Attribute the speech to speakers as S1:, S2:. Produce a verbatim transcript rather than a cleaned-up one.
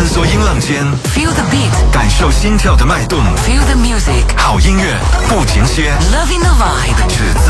S1: 穿梭音浪间
S2: ，Feel the beat，
S1: 感受心跳的脉动
S2: ，Feel the music，
S1: 好音乐不停歇
S2: Loving the vibe，
S1: 只